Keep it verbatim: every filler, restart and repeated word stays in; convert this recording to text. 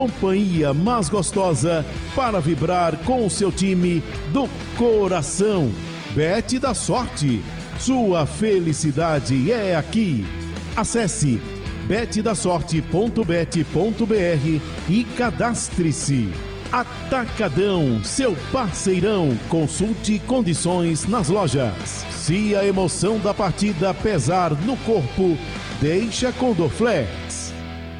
Companhia mais gostosa para vibrar com o seu time do coração. Bet da Sorte. Sua felicidade é aqui. Acesse bet da sorte ponto bet ponto br e cadastre-se. Atacadão, seu parceirão. Consulte condições nas lojas. Se a emoção da partida pesar no corpo, deixa com Dorflex.